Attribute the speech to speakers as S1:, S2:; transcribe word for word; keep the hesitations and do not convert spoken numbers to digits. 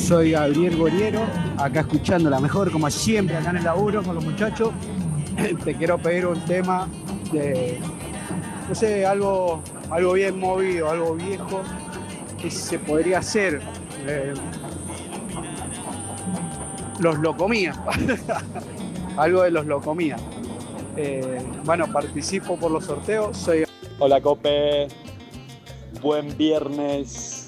S1: Soy Gabriel Goriero, acá escuchando la mejor, como siempre, acá en el laburo con los muchachos. Te quiero pedir un tema de, no sé, algo, algo bien movido, algo viejo, que se podría hacer. Eh, los Locomía, algo de los Locomía. Eh, bueno, participo por los sorteos, soy...
S2: Hola Cope, buen viernes.